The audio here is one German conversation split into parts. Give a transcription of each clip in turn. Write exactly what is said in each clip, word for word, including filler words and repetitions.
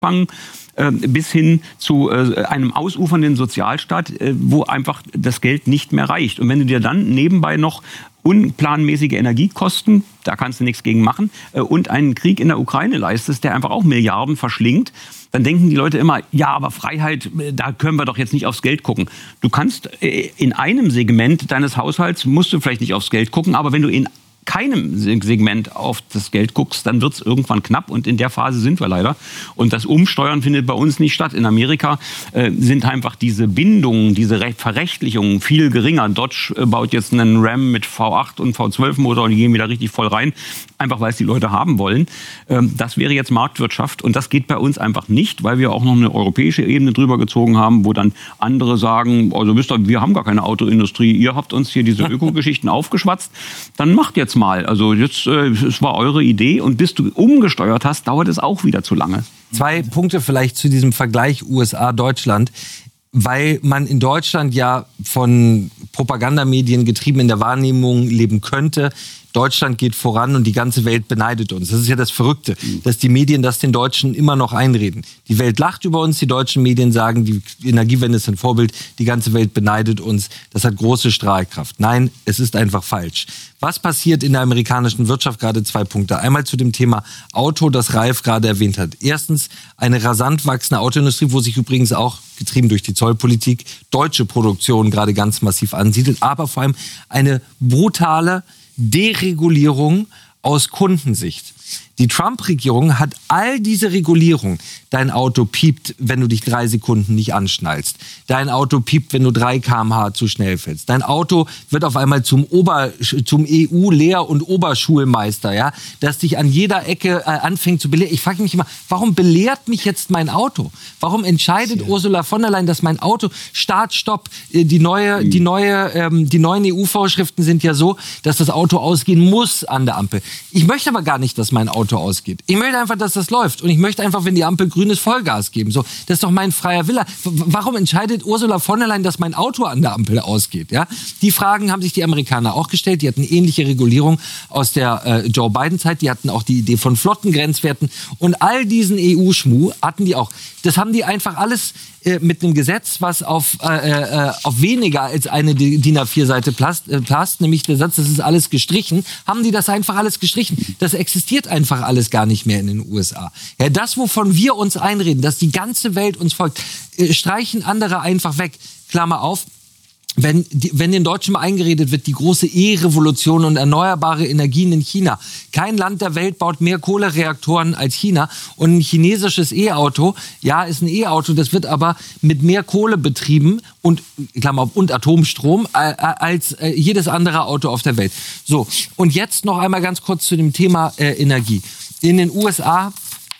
bis hin zu äh, einem ausufernden Sozialstaat, äh, wo einfach das Geld nicht mehr reicht. Und wenn du dir dann nebenbei noch unplanmäßige Energiekosten, da kannst du nichts gegen machen, äh, und einen Krieg in der Ukraine leistest, der einfach auch Milliarden verschlingt, dann denken die Leute immer, ja, aber Freiheit, da können wir doch jetzt nicht aufs Geld gucken. Du kannst äh, in einem Segment deines Haushalts, musst du vielleicht nicht aufs Geld gucken, aber wenn du in keinem Segment auf das Geld guckst, dann wird es irgendwann knapp, und in der Phase sind wir leider. Und das Umsteuern findet bei uns nicht statt. In Amerika äh, sind einfach diese Bindungen, diese Re- Verrechtlichungen viel geringer. Dodge äh, baut jetzt einen Ram mit V acht und V zwölf Motor und die gehen wieder richtig voll rein, einfach weil es die Leute haben wollen. Ähm, das wäre jetzt Marktwirtschaft, und das geht bei uns einfach nicht, weil wir auch noch eine europäische Ebene drüber gezogen haben, wo dann andere sagen, also wisst ihr, wir haben gar keine Autoindustrie, ihr habt uns hier diese Ökogeschichten aufgeschwatzt, dann macht jetzt mal. Also jetzt, äh, es war eure Idee, und bis du umgesteuert hast, dauert es auch wieder zu lange. Zwei Punkte vielleicht zu diesem Vergleich U S A-Deutschland. Weil man in Deutschland ja von Propagandamedien getrieben in der Wahrnehmung leben könnte, Deutschland geht voran und die ganze Welt beneidet uns. Das ist ja das Verrückte, dass die Medien das den Deutschen immer noch einreden. Die Welt lacht über uns, die deutschen Medien sagen, die Energiewende ist ein Vorbild, die ganze Welt beneidet uns. Das hat große Strahlkraft. Nein, es ist einfach falsch. Was passiert in der amerikanischen Wirtschaft? Gerade zwei Punkte. Einmal zu dem Thema Auto, das Ralf gerade erwähnt hat. Erstens eine rasant wachsende Autoindustrie, wo sich übrigens auch, getrieben durch die Zollpolitik, deutsche Produktion gerade ganz massiv ansiedelt, aber vor allem eine brutale Deregulierung aus Kundensicht. Die Trump-Regierung hat all diese Regulierung. Dein Auto piept, wenn du dich drei Sekunden nicht anschnallst. Dein Auto piept, wenn du drei Kilometer pro Stunde zu schnell fährst. Dein Auto wird auf einmal zum, Ober, zum E U-Lehr- und Oberschulmeister, ja, das dich an jeder Ecke äh, anfängt zu belehren. Ich frage mich immer, warum belehrt mich jetzt mein Auto? Warum entscheidet ja. Ursula von der Leyen, dass mein Auto Start, Stopp, äh, die, neue, mhm. die, neue, ähm, die neuen E U-Vorschriften sind ja so, dass das Auto ausgehen muss an der Ampel. Ich möchte aber gar nicht, dass mein Auto ausgeht. Ich möchte einfach, dass das läuft. Und ich möchte einfach, wenn die Ampel grün ist, Vollgas geben. So, das ist doch mein freier Wille. W- warum entscheidet Ursula von der Leyen, dass mein Auto an der Ampel ausgeht? Ja? Die Fragen haben sich die Amerikaner auch gestellt. Die hatten ähnliche Regulierung aus der äh, Joe Biden-Zeit. Die hatten auch die Idee von Flottengrenzwerten. Und all diesen E U-Schmuh hatten die auch. Das haben die einfach alles äh, mit einem Gesetz, was auf, äh, äh, auf weniger als eine D I N A vier Seite plast, äh, plast, nämlich der Satz, das ist alles gestrichen, haben die das einfach alles gestrichen. Das existiert einfach alles gar nicht mehr in den U S A. Ja, das, wovon wir uns einreden, dass die ganze Welt uns folgt, äh, streichen andere einfach weg. Klammer auf. Wenn, die, wenn den Deutschen mal eingeredet wird, die große E-Revolution und erneuerbare Energien in China. Kein Land der Welt baut mehr Kohlereaktoren als China. Und ein chinesisches E-Auto, ja, ist ein E-Auto, das wird aber mit mehr Kohle betrieben und, Klammer auf, und Atomstrom äh, als äh, jedes andere Auto auf der Welt. So, und jetzt noch einmal ganz kurz zu dem Thema äh, Energie. In den U S A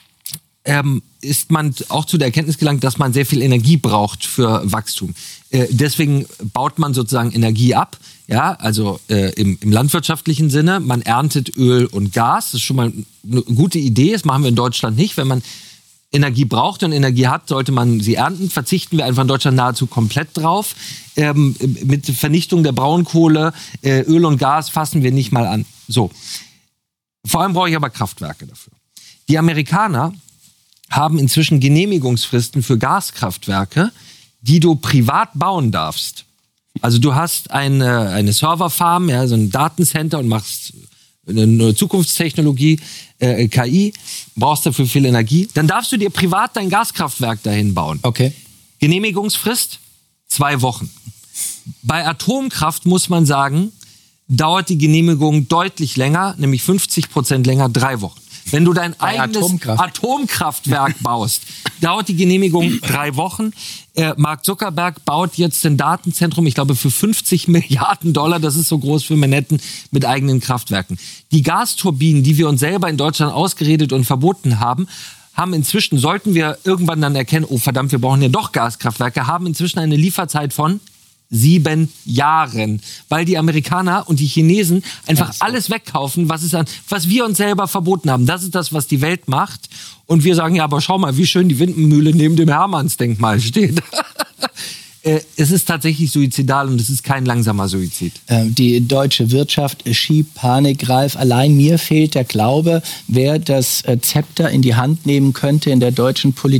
ähm, ist man auch zu der Erkenntnis gelangt, dass man sehr viel Energie braucht für Wachstum. Äh, deswegen baut man sozusagen Energie ab, ja, also äh, im, im landwirtschaftlichen Sinne. Man erntet Öl und Gas. Das ist schon mal eine gute Idee. Das machen wir in Deutschland nicht. Wenn man Energie braucht und Energie hat, sollte man sie ernten. Verzichten wir einfach in Deutschland nahezu komplett drauf. Ähm, mit Vernichtung der Braunkohle, äh, Öl und Gas fassen wir nicht mal an. So. Vor allem brauche ich aber Kraftwerke dafür. Die Amerikaner haben inzwischen Genehmigungsfristen für Gaskraftwerke, die du privat bauen darfst. Also du hast eine, eine Serverfarm, ja, so ein Datencenter und machst eine Zukunftstechnologie, äh, K I, brauchst dafür viel Energie. Dann darfst du dir privat dein Gaskraftwerk dahin bauen. Okay. Genehmigungsfrist, zwei Wochen. Bei Atomkraft muss man sagen, dauert die Genehmigung deutlich länger, nämlich fünfzig Prozent länger, drei Wochen. Wenn du dein Bei eigenes Atomkraft. Atomkraftwerk baust, dauert die Genehmigung drei Wochen. Äh, Mark Zuckerberg baut jetzt ein Datenzentrum, ich glaube für fünfzig Milliarden Dollar, das ist so groß für Manhattan, mit eigenen Kraftwerken. Die Gasturbinen, die wir uns selber in Deutschland ausgeredet und verboten haben, haben inzwischen, sollten wir irgendwann dann erkennen, oh verdammt, wir brauchen ja doch Gaskraftwerke, haben inzwischen eine Lieferzeit von sieben Jahren, weil die Amerikaner und die Chinesen einfach alles wegkaufen, was, es an, was wir uns selber verboten haben. Das ist das, was die Welt macht. Und wir sagen, ja, aber schau mal, wie schön die Windmühle neben dem Hermannsdenkmal steht. äh, es ist tatsächlich suizidal und es ist kein langsamer Suizid. Die deutsche Wirtschaft schiebt Panik, Ralf. Allein mir fehlt der Glaube, wer das Zepter in die Hand nehmen könnte in der deutschen Politik.